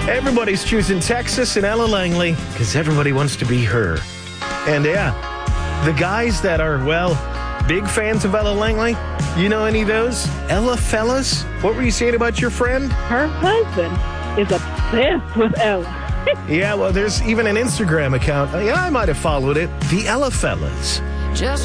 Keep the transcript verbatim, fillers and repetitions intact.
Everybody's choosing Texas and Ella Langley because everybody wants to be her. And yeah, the guys that are, well, big fans of Ella Langley, you know any of those? Ella fellas? What were you saying about your friend? Her husband is obsessed with Ella. Yeah, well, there's even an Instagram account. Yeah, I might have followed it. The Ella Fellas. Just